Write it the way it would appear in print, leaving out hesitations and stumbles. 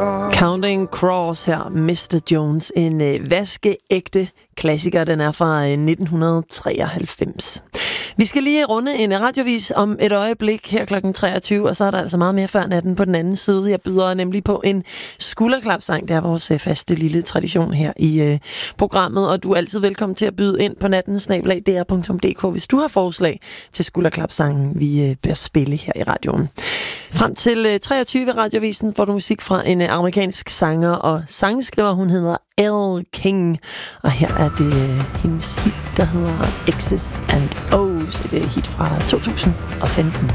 Counting Crows her, Mr. Jones. En vaskeægte klassiker, den er fra 1993. Vi skal lige runde en radiovis om et øjeblik her kl. 23, og så er der altså meget mere før natten på den anden side. Jeg byder nemlig på en skulderklapsang. Det er vores faste lille tradition her i programmet, og du er altid velkommen til at byde ind på natten@dr.dk, hvis du har forslag til skulderklapsangen, vi bør spille her i radioen. Frem til 23 radiovisen får du musik fra en amerikansk sanger og sangskriver. Hun hedder Elle King, og her er det hendes hit, der hedder X's and O's. Det er et hit fra 2015.